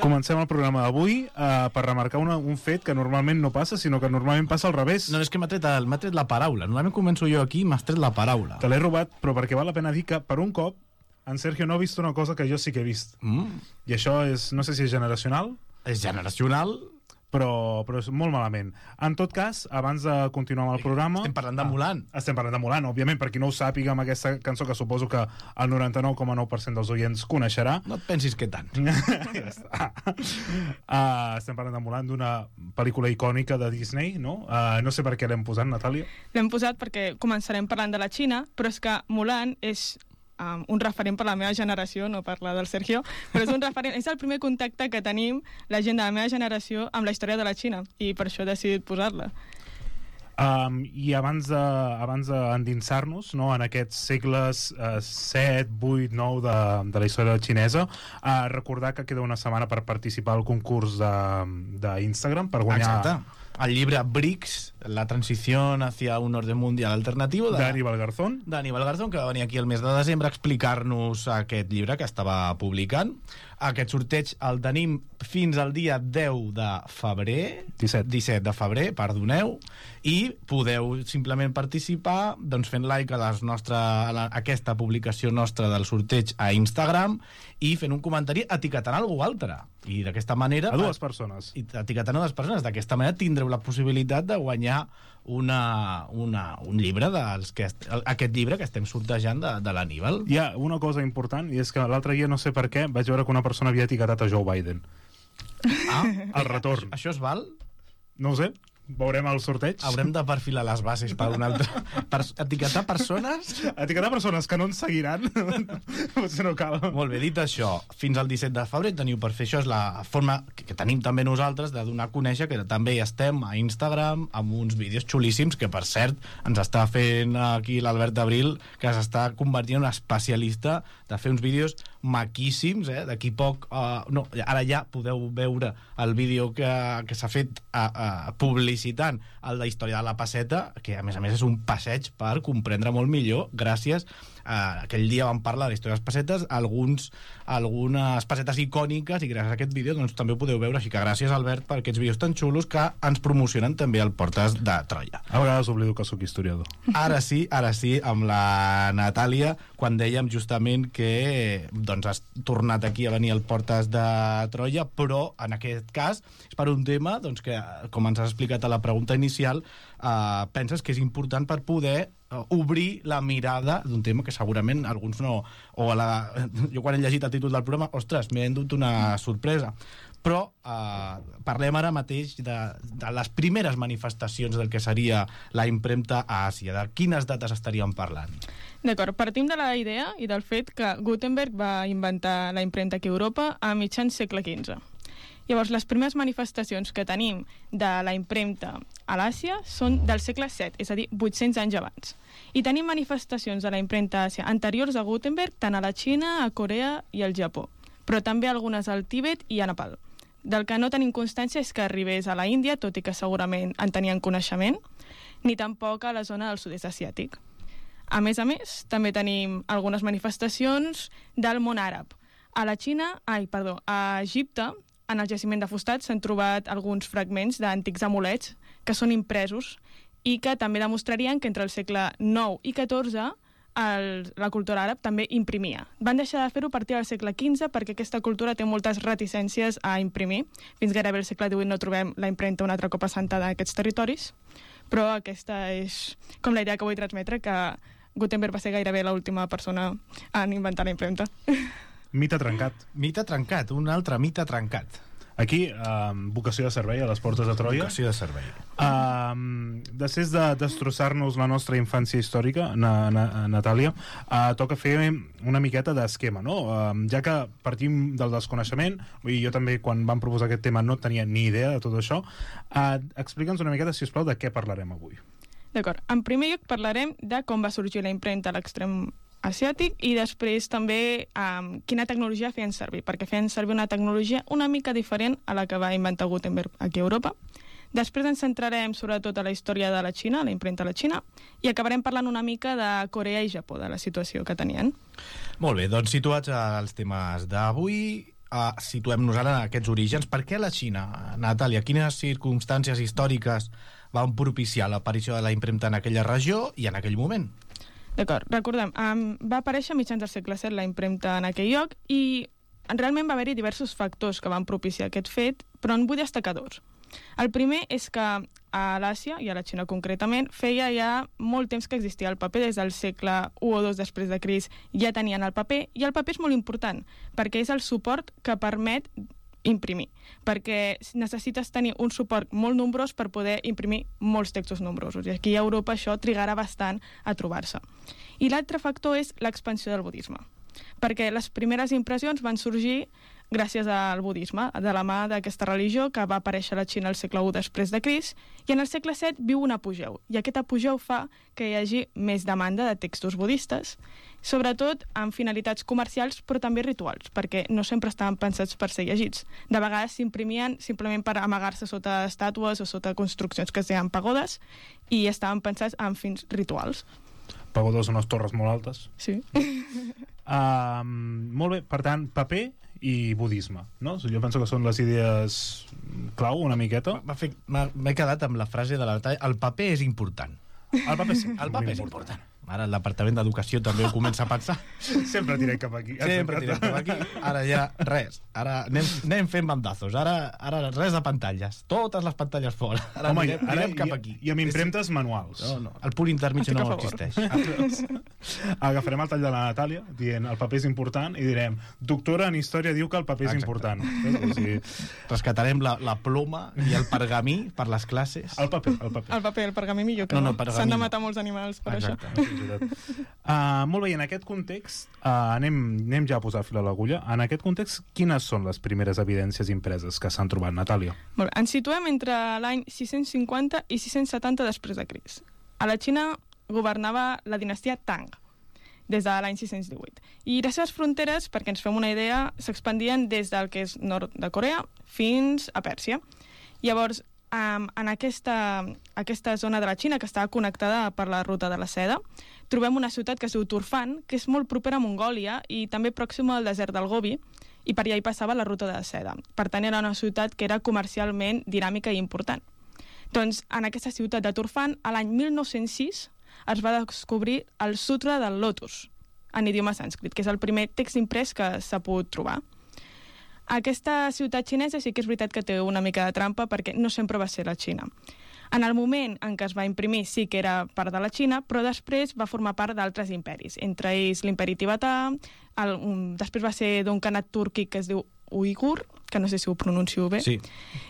Comencem el programa d'avui per remarcar un fet que normalment no passa, sinó que normalment passa al revés. No, és que m'ha tret la paraula. Normalment començo jo aquí i m'has tret la paraula. Te l'he robat, però perquè val la pena dir que per un cop en Sergio no ha vist una cosa que jo sí que he vist. I això és, no sé si és generacional. És generacional, però és molt malament. En tot cas, abans de continuar amb el programa... Estem parlant de Mulan. Estem parlant de Mulan, òbviament, per qui no ho sàpiga, amb aquesta cançó que suposo que el 99,9% dels oients coneixerà. No et pensis que tant. Ja està. Estem parlant de Mulan, d'una pel·lícula icònica de Disney, no? No sé per què l'hem posat, Natàlia. L'hem posat perquè començarem parlant de la Xina, però és que Mulan és un referent per la meva generació, no per la del Sergio, però és un referent, és el primer contacte que tenim la gent de la meva generació amb la història de la Xina, i per això he decidit posar-la. I abans d'endinsar-nos, no, en aquests segles 7, 8, 9 de la història xinesa, recordar que queda una setmana per participar al concurs d'Instagram per guanyar... Exacte. El llibre BRICS, la transició hacia un orden mundial alternativo d'Aníbal Garzón. D'Aníbal Garzón, que va venir aquí el mes de desembre a explicar-nos aquest llibre que estava publicant. Aquest sorteig el tenim fins al dia 10 de febrer, 17 de febrer, perdoneu, i podeu simplement participar doncs, fent like a aquesta publicació nostra del sorteig a Instagram i fent un comentari etiquetant algú altre. I d'aquesta manera... A dues persones. I etiquetant a dues persones. D'aquesta manera tindreu la possibilitat de guanyar un llibre aquest llibre que estem sortejant de l'Aníbal. Hi ha una cosa important, i és que l'altre dia, no sé per què, vaig veure que una persona havia etiquetat a Joe Biden. El retorn. Això es val? No ho sé, veurem el sorteig. Haurem de perfilar les bases per un altre... etiquetar persones... Etiquetar persones que no ens seguiran potser no cal. Molt bé, dit això, fins al 17 de febrer teniu per fer això. És la forma que tenim també nosaltres de donar a conèixer que també estem a Instagram amb uns vídeos xulíssims que, per cert, ens està fent aquí l'Albert Abril, que s'està convertint en un especialista de fer uns vídeos maquíssims, d'aquí poc ara ja podeu veure el vídeo que s'ha fet publicitant el de Història de la Pesseta, que a més és un passeig per comprendre molt millor gràcies a aquell dia vam parlar de la història de les pessetes, algunes pessetes icòniques, i gràcies a aquest vídeo doncs també ho podeu veure, així que gràcies Albert per aquests vídeos tan xulos que ens promocionen també al Portes de Troia. A vegades oblido que sóc historiador. Ara sí, amb la Natàlia, quan dèiem justament que doncs has tornat aquí a venir al Portes de Troia, però en aquest cas és per un tema doncs, que, com ens has explicat a la pregunta inicial, penses que és important per poder obrir la mirada d'un tema que segurament alguns no... Jo quan he llegit el títol del programa, ostres, m'he endut una sorpresa. Però parlem ara mateix de les primeres manifestacions del que seria la impremta a Àsia. De quines dates estaríem parlant? D'acord, partim de la idea i del fet que Gutenberg va inventar la impremta aquí a Europa a mitjans segle XV. Llavors, les primeres manifestacions que tenim de la impremta a l'Àsia són del segle VII, és a dir, 800 anys abans. I tenim manifestacions de la impremta a Àsia anteriors a Gutenberg, tant a la Xina, a Corea i al Japó, però també algunes al Tíbet i a Nepal. Del que no tenim constància és que arribés a la Índia, tot i que segurament en tenien coneixement, ni tampoc a la zona del sud-est asiàtic. A més, també tenim algunes manifestacions del món àrab. A Egipte, en el jaciment de Fustat, s'han trobat alguns fragments d'antics amulets que són impresos i que també demostrarien que entre el segle IX i XIV la cultura àrab també imprimia. Van deixar de fer-ho a partir del segle XV perquè aquesta cultura té moltes reticències a imprimir. Fins gairebé al segle XVIII no trobem la impremta un altre cop assentada en aquests territoris, però aquesta és com la idea que vull transmetre, que Gutenberg va ser gairebé l'última persona en inventar la impremta. Mite trencat. Mite trencat, un altre mite trencat. Aquí, vocació de servei a les Portes de Troia. Vocació de servei. Després de destrossar-nos la nostra infància històrica, Natàlia, toca fer una miqueta d'esquema, no? Ja que partim del desconeixement, jo també quan vam proposar aquest tema no tenia ni idea de tot això, explica'ns una miqueta, si us plau, de què parlarem avui. D'acord. En primer lloc parlarem de com va sorgir la impremta a l'extrem asiàtic i després també quina tecnologia feien servir, perquè feien servir una tecnologia una mica diferent a la que va inventar Gutenberg aquí a Europa. Després ens centrarem sobretot a la història de la Xina, la impremta a la Xina, i acabarem parlant una mica de Corea i Japó, de la situació que tenien. Molt bé, doncs situats als temes d'avui, situem-nos ara en aquests orígens. Per què la Xina, Natàlia? Quines circumstàncies històriques van propiciar l'aparició de la impremta en aquella regió i en aquell moment? D'acord, recordem, va aparèixer a mitjans del segle VII la impremta en aquell lloc i realment va haver-hi diversos factors que van propiciar aquest fet, però en vull destacar dos. El primer és que a l'Àsia, i a la Xina concretament, feia ja molt temps que existia el paper. Des del segle I o II després de Crist ja tenien el paper, i el paper és molt important perquè és el suport que permet imprimir, perquè necessites tenir un suport molt nombrós per poder imprimir molts textos nombrosos, i aquí a Europa això trigarà bastant a trobar-se. I l'altre factor és l'expansió del budisme, perquè les primeres impressions van sorgir gràcies al budisme, de la mà d'aquesta religió que va aparèixer a la Xina al segle I després de Crist, i en el segle VII viu un apogeu, i aquest apogeu fa que hi hagi més demanda de textos budistes, sobretot amb finalitats comercials, però també rituals, perquè no sempre estaven pensats per ser llegits. De vegades s'imprimien simplement per amagar-se sota estàtues o sota construccions que es deien pagodes, i estaven pensats amb fins rituals. Pagodes són unes torres molt altes. Sí. Molt bé, per tant, paper i budisme, no? Jo penso que són les idees clau una miqueta. M'he quedat amb la frase de la Natàlia: el paper és important. El paper sí. El paper és important. Ara el Departament d'Educació també ho comença a pensar. Sempre tirem cap aquí. Sempre tirem cap aquí. Ara ja res. Ara anem fent bandazos. Ara res de pantalles. Totes les pantalles fora. Ara anirem cap aquí. I amb impremtes manuals. No. El punt intermitgi no existeix. Agafarem el tall de la Natàlia dient el paper és important i direm doctora en història diu que el paper és important. Rescatarem la ploma i el pergamí per les classes. El paper. El pergamí millor que no. S'han de matar molts animals per això. Molt bé, i en aquest context anem ja a posar fil a l'agulla. En aquest context, quines són les primeres evidències impreses que s'han trobat, Natàlia? Molt bé, ens situem entre l'any 650 i 670 després de Crist. A la Xina governava la dinastia Tang des de l'any 618. I les seves fronteres, perquè ens fem una idea, s'expandien des del que és nord de Corea fins a Pèrsia. Llavors, en aquesta zona de la Xina, que estava connectada per la ruta de la seda, trobem una ciutat que es diu Turfan, que és molt propera a Mongòlia i també pròxima al desert del Gobi, i per allà hi passava la ruta de la seda. Per tant, era una ciutat que era comercialment dinàmica i important. Doncs, en aquesta ciutat de Turfan, a l'any 1906, es va descobrir el Sutra del Lotus, en idioma sànscrit, que és el primer text imprès que s'ha pogut trobar. Aquesta ciutat xinesa sí que és veritat que té una mica de trampa perquè no sempre va ser la Xina. En el moment en què es va imprimir sí que era part de la Xina, però després va formar part d'altres imperis, entre ells l'imperi tibetà, després va ser d'un khanat túrquic que es diu Uigur, que no sé si ho pronuncio bé. Sí.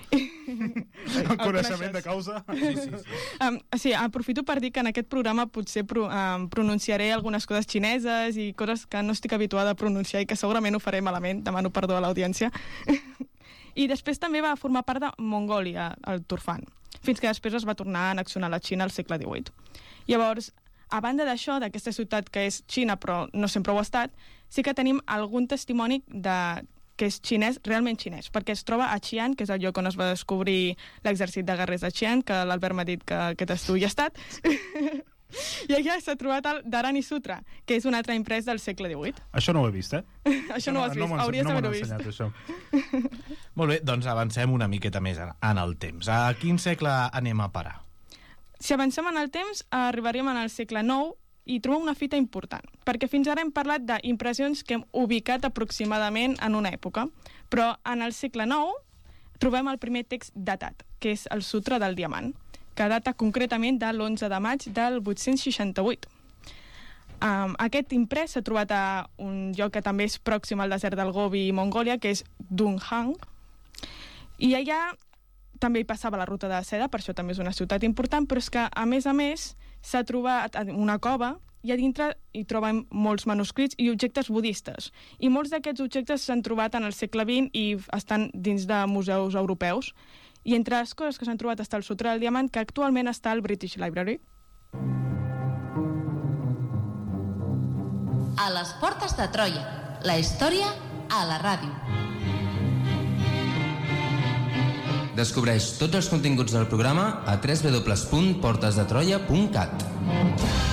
El coneixement de causa. Sí, aprofito per dir que en aquest programa potser pronunciaré algunes coses xineses i coses que no estic habituada a pronunciar i que segurament ho faré malament, demano perdó a l'audiència. I després també va formar part de Mongòlia, el Turfan, fins que després es va tornar a annexionar la Xina al segle XVIII. Llavors, a banda d'això, d'aquesta ciutat que és Xina però no sempre ho ha estat, sí que tenim algun testimoni que és xinès, realment xinès, perquè es troba a Xi'an, que és el lloc on es va descobrir l'exèrcit de guerrers de Xi'an, que l'Albert m'ha dit que aquest estudi ha estat. I allà s'ha trobat el Dharani Sutra, que és un altre imprès del segle XVIII. Això no ho he vist, Això no ho has vist, hauries d'haver-ho vist. Això. Molt bé, doncs avancem una miqueta més en el temps. A quin segle anem a parar? Si avancem en el temps, arribaríem al segle IX i trobem una fita important, perquè fins ara hem parlat d'impressions que hem ubicat aproximadament en una època, però en el segle IX trobem el primer text datat, que és el Sutra del Diamant, que data concretament de l'11 de maig del 868. Aquest imprès s'ha trobat a un lloc que també és pròxim al desert del Gobi i Mongòlia, que és Dunhuang, i allà també hi passava la ruta de la seda, per això també és una ciutat important, però és que, a més, s'ha trobat una cova i a dintre hi trobem molts manuscrits i objectes budistes. I molts d'aquests objectes s'han trobat en el segle XX i estan dins de museus europeus. I entre les coses que s'han trobat està el Sutra del Diamant, que actualment està al British Library. A les portes de Troia, la història a la ràdio. Descobreix tots els continguts del programa a www.portesdetroia.cat.